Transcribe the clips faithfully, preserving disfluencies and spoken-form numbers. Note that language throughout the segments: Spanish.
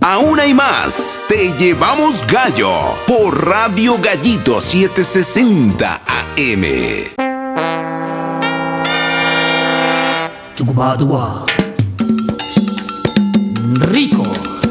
Aún hay más. Te llevamos gallo por Radio Gallito setecientos sesenta A M. Chucubatúa. Rico.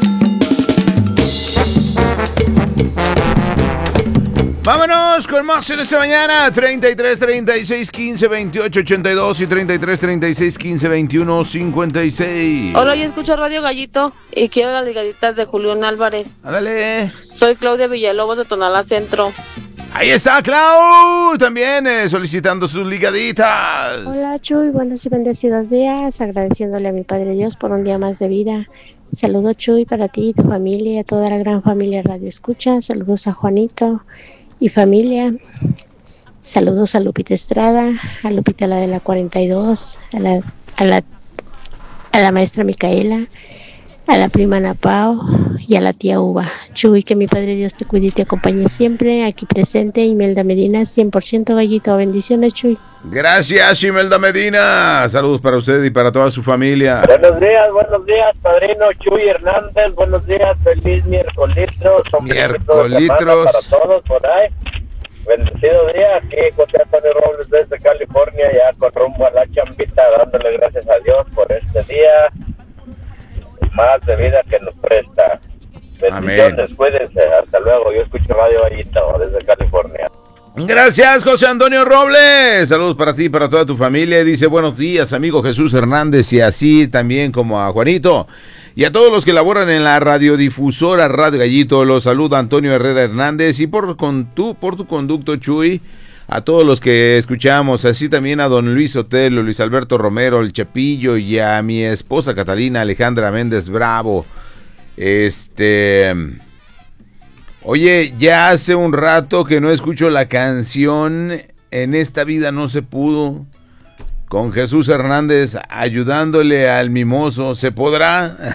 Vámonos con más en esta mañana. treinta y tres, treinta y seis, quince, veintiocho, ochenta y dos y treinta y tres, treinta y seis, quince, veintiuno, cincuenta y seis. Hola, yo escucho Radio Gallito y quiero las ligaditas de Julián Álvarez. Ándale. Soy Claudia Villalobos de Tonalá Centro. Ahí está Clau, también eh, solicitando sus ligaditas. Hola Chuy, buenos y bendecidos días, agradeciéndole a mi Padre Dios por un día más de vida. Saludos Chuy para ti y tu familia, a toda la gran familia Radio Escucha. Saludos a Juanito y familia. Saludos a Lupita Estrada, a Lupita la de la cuarenta y dos, a la, a la, a la maestra Micaela, a la prima Ana Pao y a la tía Uva. Chuy, que mi Padre Dios te cuide y te acompañe siempre. Aquí presente Imelda Medina, cien por ciento Gallito. Bendiciones, Chuy. Gracias, Imelda Medina. Saludos para usted y para toda su familia. Buenos días, buenos días, padrino Chuy Hernández. Buenos días, feliz miércolitros. Miércolitros. Para todos por ahí. Bendecido día. Aquí José Antonio Robles desde California, ya con rumbo a la chambita, dándole gracias a Dios por este día más de vida que nos presta. Bendiciones, amén. Cuídense, hasta luego. Yo escucho Radio Gallito desde California. Gracias, José Antonio Robles. Saludos para ti y para toda tu familia. Y dice, buenos días, amigo Jesús Hernández, y así también como a Juanito. Y a todos los que laboran en la radiodifusora Radio Gallito, los saluda Antonio Herrera Hernández. Y por, con tu, por tu conducto, Chuy, a todos los que escuchamos, así también a don Luis Otelo, Luis Alberto Romero, el Chepillo, y a mi esposa Catalina Alejandra Méndez Bravo. Este... Oye, ya hace un rato que no escucho la canción En esta vida no se pudo, con Jesús Hernández ayudándole al mimoso. ¿Se podrá?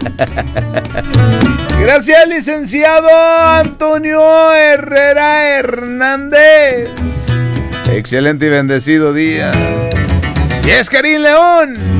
Gracias, licenciado Antonio Herrera Hernández. Excelente y bendecido día. Y es Karim León.